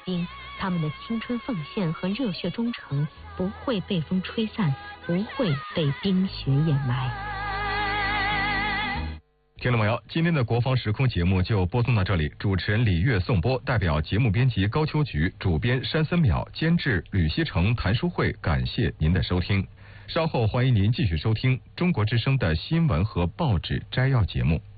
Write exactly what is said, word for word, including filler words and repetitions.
兵，他们的青春奉献和热血忠诚不会被风吹散，不会被冰雪掩埋。 听众朋友，今天的国防时空节目就播送到这里，主持人李月颂播，代表节目编辑高秋菊，主编山森淼，监制吕锡成、谭淑慧，感谢您的收听。稍后欢迎您继续收听中国之声的新闻和报纸摘要节目。